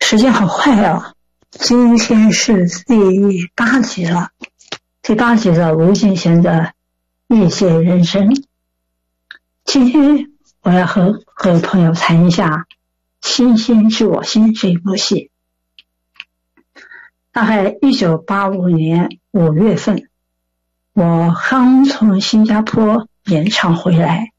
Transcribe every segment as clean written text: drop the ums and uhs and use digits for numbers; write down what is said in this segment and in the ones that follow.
时间好快啊！今天是第8集了，第8集的吴敬贤的业界人生。今天我要和各位朋友谈一下《星星知我心》这一部戏。大概1985年5月份，我刚从新加坡演唱回来。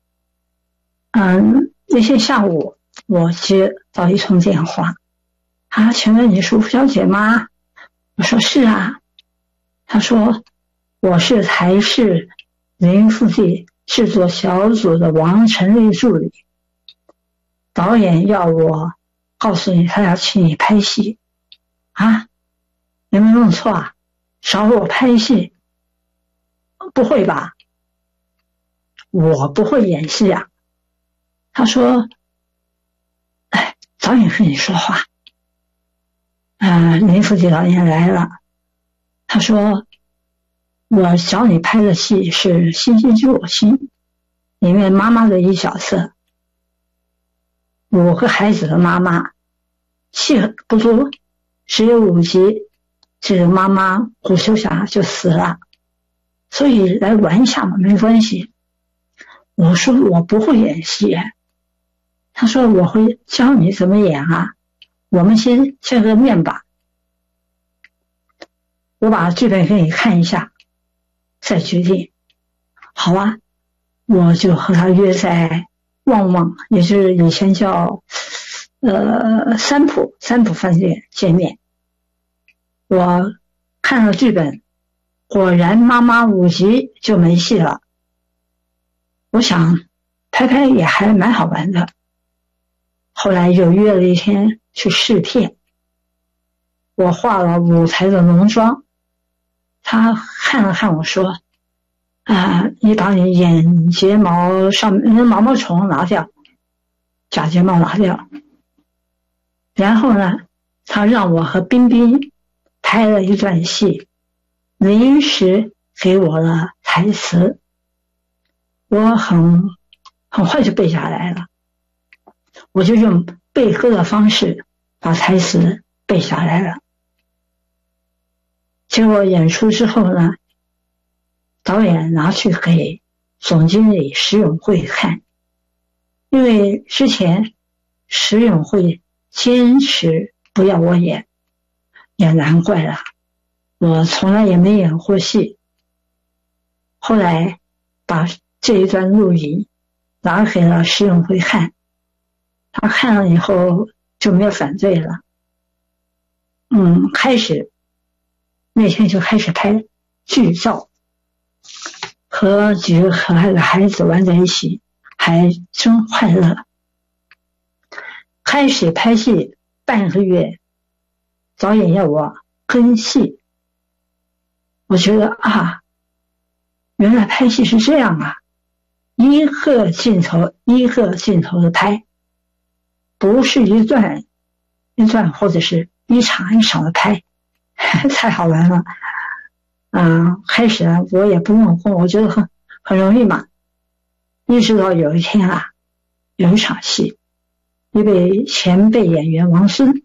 那天下午我接到一通电话，请问你是吴小姐吗？我说是啊。他说我是台视林富记制作小组的王成立助理，导演要我告诉你，他要请你拍戏啊？有没有弄错啊？找我拍戏？不会吧？我不会演戏啊。他说导演跟你说话。林富记导演来了，他说我找你拍的戏是《星星知我心》里面妈妈的一角色，5个孩子的妈妈，戏不多，只有5集，这个妈妈胡秋霞就死了，所以来玩一下嘛，没关系。我说我不会演戏。他说我会教你怎么演啊，我们先见个面吧。我把剧本给你看一下，再决定。好啊，我就和他约在旺旺，也就是以前叫三浦饭店见面。我看了剧本，果然妈妈5集就没戏了。我想拍也还蛮好玩的。后来又约了一天去试片，我化了舞台的浓妆，他看了看我说你把你眼睫毛上面的毛毛虫拿掉，假睫毛拿掉。然后呢，他让我和冰冰拍了一段戏，临时给我了台词，我很快就背下来了。我就用背歌的方式把台词背下来了。结果演出之后呢，导演拿去给总经理石永慧看，因为之前石永慧坚持不要我演，也难怪了，我从来也没演过戏。后来把这一段录音拿给了石永慧看，他看了以后就没有反对了。那天就开始拍剧照，和几个可爱的孩子玩在一起，还真快乐。开始拍戏半个月，导演要我跟戏，我觉得原来拍戏是这样啊，一个镜头一个镜头的拍，不是一段一段或者是一场一场的拍，太好玩了。开始我也不用功，我觉得很容易嘛。一直到有一天有一场戏，一位前辈演员王孙